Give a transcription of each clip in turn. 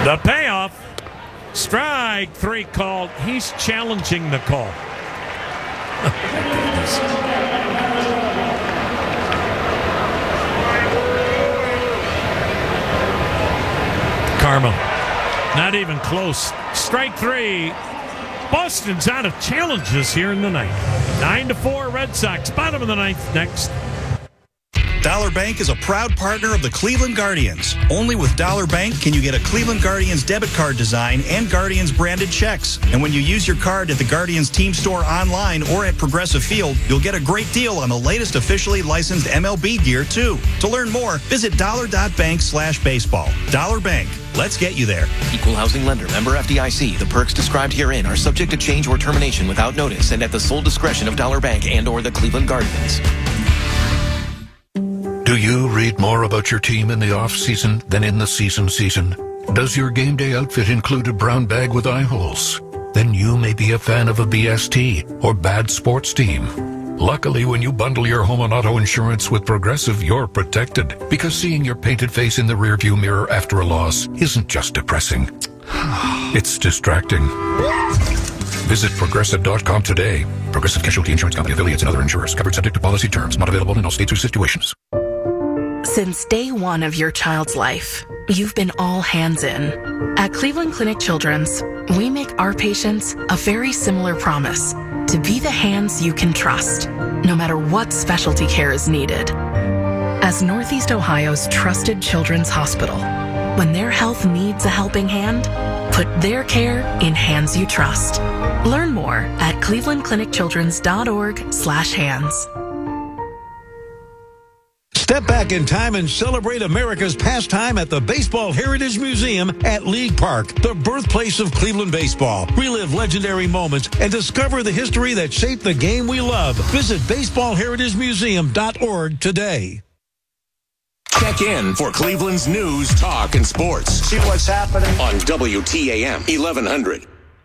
The payoff. Strike 3 called. He's challenging the call. Karma. Not even close. Strike 3. Boston's out of challenges here in the ninth. 9-4 Red Sox. Bottom of the ninth next. Dollar Bank is a proud partner of the Cleveland Guardians. Only with Dollar Bank can you get a Cleveland Guardians debit card design and Guardians branded checks. And when you use your card at the Guardians team store online or at Progressive Field, you'll get a great deal on the latest officially licensed MLB gear, too. To learn more, visit dollar.bank/baseball. Dollar Bank. Let's get you there. Equal housing lender. Member FDIC. The perks described herein are subject to change or termination without notice and at the sole discretion of Dollar Bank and or the Cleveland Guardians. Do you read more about your team in the off-season than in the season? Does your game day outfit include a brown bag with eye holes? Then you may be a fan of a BST or bad sports team. Luckily, when you bundle your home and auto insurance with Progressive, you're protected. Because seeing your painted face in the rearview mirror after a loss isn't just depressing. It's distracting. Visit Progressive.com today. Progressive Casualty Insurance Company affiliates and other insurers. Covered subject to policy terms. Not available in all states or situations. Since day one of your child's life, you've been all hands in. At Cleveland Clinic Children's, we make our patients a very similar promise to be the hands you can trust, no matter what specialty care is needed. As Northeast Ohio's trusted children's hospital, when their health needs a helping hand, put their care in hands you trust. Learn more at clevelandclinicchildrens.org/hands. Step back in time and celebrate America's pastime at the Baseball Heritage Museum at League Park, the birthplace of Cleveland baseball. Relive legendary moments and discover the history that shaped the game we love. Visit baseballheritagemuseum.org today. Check in for Cleveland's news, talk, and sports. See what's happening on WTAM 1100.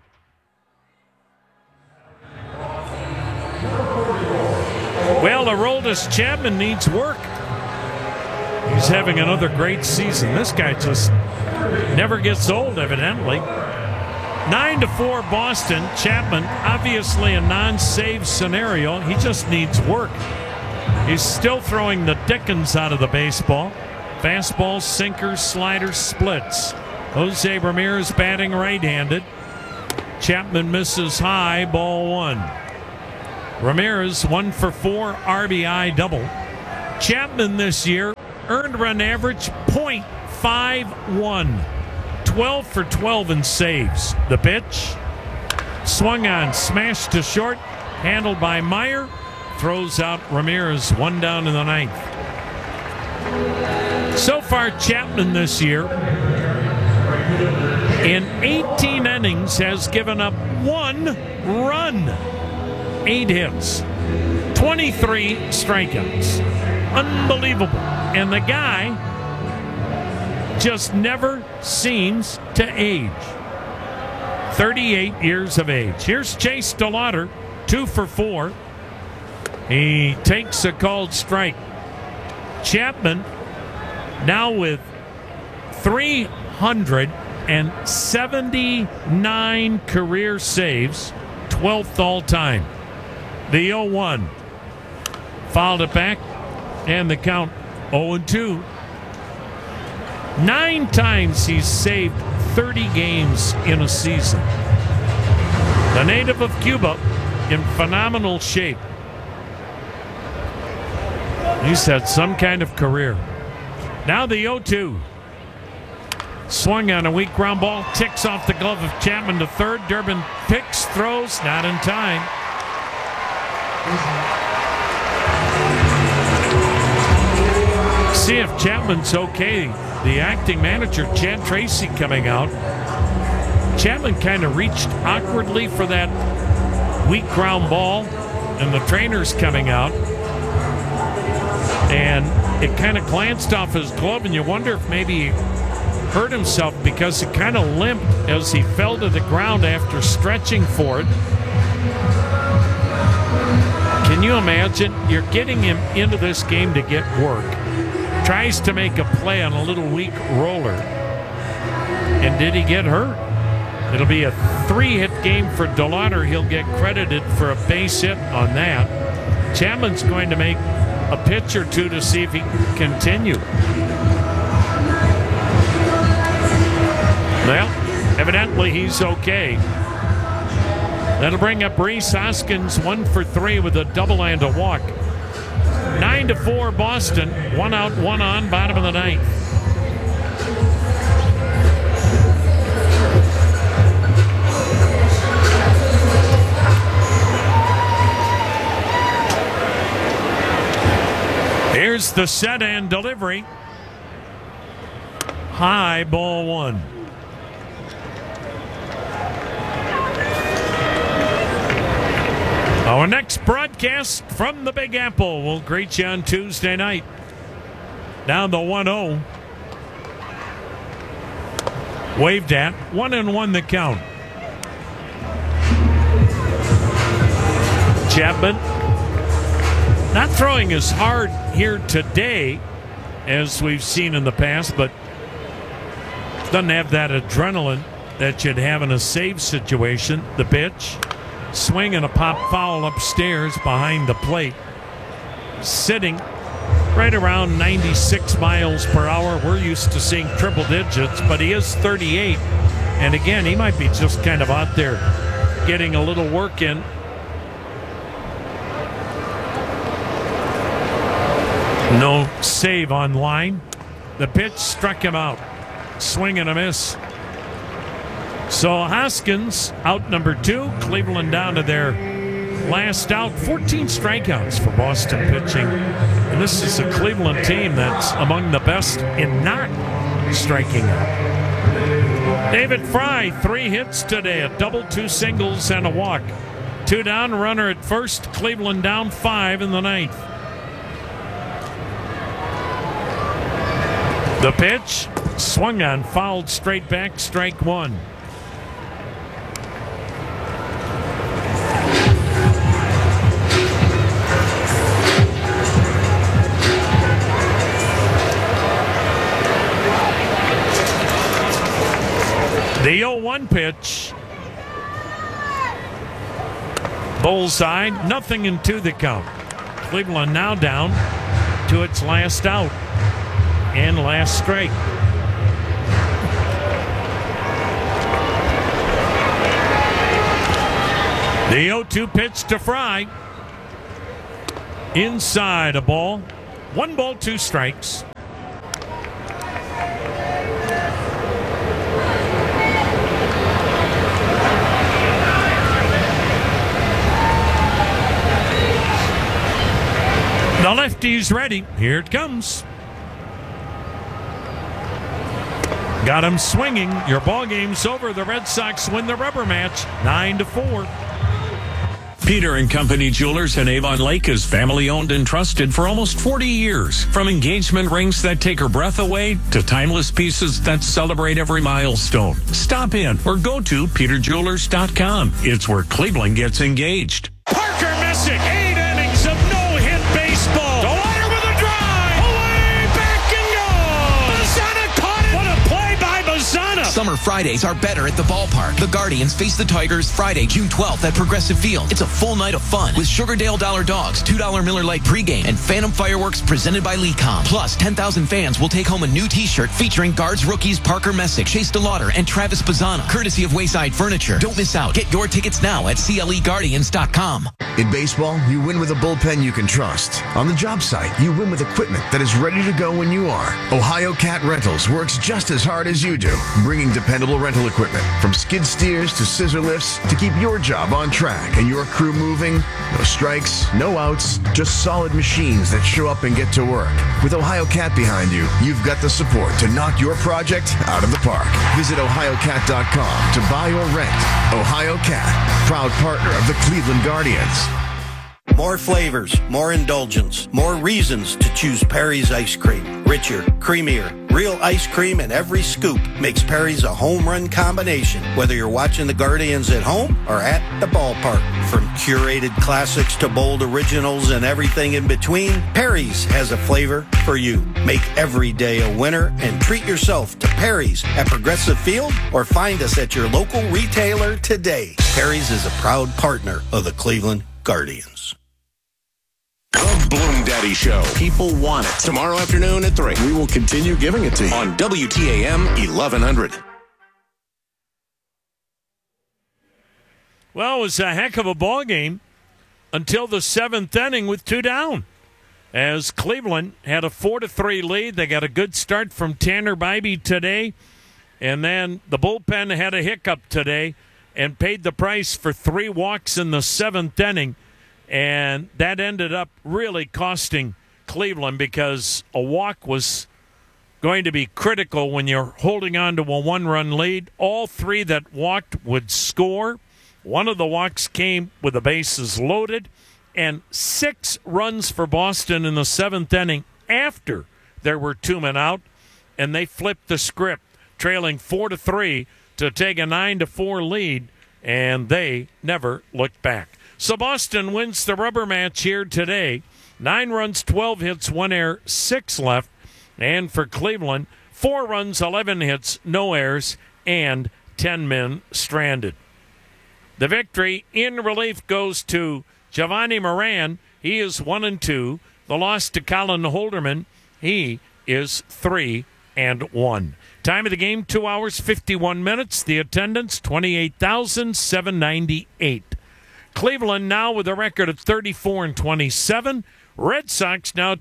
Well, Aroldis Chapman needs work. He's having another great season. This guy just never gets old, evidently. 9-4 Boston. Chapman, obviously a non-save scenario. He just needs work. He's still throwing the dickens out of the baseball. Fastballs, sinkers, sliders, splits. Jose Ramirez batting right-handed. Chapman misses high, ball 1. Ramirez 1 for 4, RBI double. Chapman this year earned run average .51. 12 for 12 in saves. The pitch swung on, smashed to short, handled by Meyer. Throws out Ramirez, 1 down in the ninth. So far, Chapman this year, in 18 innings, has given up 1 run. 8 hits, 23 strikeouts. Unbelievable. And the guy just never seems to age. 38 years of age. Here's Chase DeLauder, 2 for 4. He takes a called strike. Chapman now with 379 career saves, 12th all time. The 0-1. Fouled it back, and the count 0-2. 9 times he's saved 30 games in a season. The native of Cuba in phenomenal shape. He's had some kind of career. Now the 0-2. Swung on a weak ground ball, ticks off the glove of Chapman to third. Durbin picks, throws, not in time. See if Chapman's okay. The acting manager, Chad Tracy, coming out. Chapman kind of reached awkwardly for that weak ground ball, and the trainer's coming out. And it kind of glanced off his glove, and you wonder if maybe he hurt himself because it kind of limped as he fell to the ground after stretching for it. Can you imagine? You're getting him into this game to get work. Tries to make a play on a little weak roller. And did he get hurt? It'll be a 3-hit game for DeLauder. He'll get credited for a base hit on that. Chapman's going to make a pitch or two to see if he can continue. Well, evidently he's okay. That'll bring up Rhys Hoskins, 1 for 3 with a double and a walk. 9-4 Boston. 1 out, 1 on, bottom of the 9th. Here's the set and delivery. High, ball 1. Our next broadcast from the Big Apple will greet you on Tuesday night. Down the 1-0. Waved at. 1-1 the count. Chapman not throwing as hard here today as we've seen in the past, but doesn't have that adrenaline that you'd have in a save situation. The pitch. Swing and a pop foul upstairs behind the plate. Sitting right around 96 miles per hour. We're used to seeing triple digits, but he is 38. And again, he might be just kind of out there getting a little work in. No save on line. The pitch struck him out. Swing and a miss. So Hoskins out number 2. Cleveland down to their last out. 14 strikeouts for Boston pitching. And this is a Cleveland team that's among the best in not striking out. David Fry, 3 hits today. A double, 2 singles, and a walk. 2 down, runner at first. Cleveland down 5 in the 9th. The pitch, swung on, fouled straight back, strike 1. The 0-1 pitch. Bullseye, nothing into the count. Cleveland now down to its last out and last strike. The 0-2 pitch to Fry. Inside a ball. 1 ball, 2 strikes. The lefty's ready. Here it comes. Got him swinging. Your ball game's over. The Red Sox win the rubber match 9-4. Peter & Company Jewelers in Avon Lake is family-owned and trusted for almost 40 years. From engagement rings that take her breath away to timeless pieces that celebrate every milestone. Stop in or go to peterjewelers.com. It's where Cleveland gets engaged. Parker Messick, 8 innings of no-hit baseball. DeLauder with a drive. Away, back and goal. Bazzana caught it. What a play by Bazzana. Summer Fridays are better at the ballpark. The Guardians face the Tigers Friday, June 12th at Progressive Field. It's a full night of fun with Sugardale Dollar Dogs, $2 Miller Lite pregame, and Phantom Fireworks presented by Lecom. Plus, 10,000 fans will take home a new t-shirt featuring Guards rookies Parker Messick, Chase DeLauder, and Travis Bazzana, courtesy of Wayside Furniture. Don't miss out. Get your tickets now at CLEGuardians.com. In baseball, you win with a bullpen you can trust. On the job site, you win with equipment that is ready to go when you are. Ohio Cat Rentals works just as hard as you do, bringing dependable rental equipment from skid steers to scissor lifts to keep your job on track and your crew moving. No strikes, no outs, just solid machines that show up and get to work. With Ohio Cat behind you, you've got the support to knock your project out of the park. Visit ohiocat.com to buy or rent. Ohio Cat, proud partner of the Cleveland Guardians. More flavors, more indulgence, more reasons to choose Perry's ice cream. Richer, creamier, real ice cream in every scoop makes Perry's a home run combination, whether you're watching the Guardians at home or at the ballpark. From curated classics to bold originals and everything in between, Perry's has a flavor for you. Make every day a winner and treat yourself to Perry's at Progressive Field or find us at your local retailer today. Perry's is a proud partner of the Cleveland Guardians. The Bloom Daddy Show. People want it. Tomorrow afternoon at 3. We will continue giving it to you. On WTAM 1100. Well, it was a heck of a ball game until the 7th inning with 2 down. As Cleveland had a 4-3 lead. They got a good start from Tanner Bybee today. And then the bullpen had a hiccup today and paid the price for 3 walks in the 7th inning. And that ended up really costing Cleveland because a walk was going to be critical when you're holding on to a 1-run lead. All 3 that walked would score. One of the walks came with the bases loaded. And 6 runs for Boston in the 7th inning after there were 2 men out. And they flipped the script, trailing 4-3 to take a 9-4 lead. And they never looked back. So Boston wins the rubber match here today. 9 runs, 12 hits, 1 error, 6 left. And for Cleveland, 4 runs, 11 hits, no errors, and 10 men stranded. The victory in relief goes to Giovanni Moran. He is 1-2. The loss to Colin Holderman. He is 3-1. Time of the game, 2 hours, 51 minutes. The attendance, 28,798. Cleveland now with a record of 34-27. Red Sox now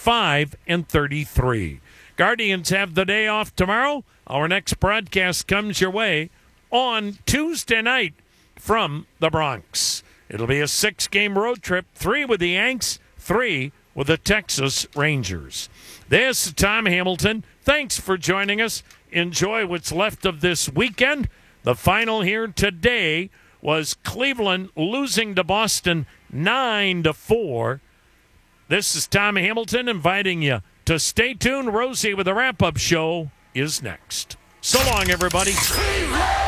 25-33. Guardians have the day off tomorrow. Our next broadcast comes your way on Tuesday night from the Bronx. It'll be a 6-game road trip, 3 with the Yanks, 3 with the Texas Rangers. This is Tom Hamilton. Thanks for joining us. Enjoy what's left of this weekend. The final here today was Cleveland losing to Boston 9-4. This is Tom Hamilton inviting you to stay tuned. Rosie with the wrap-up show is next. So long, everybody.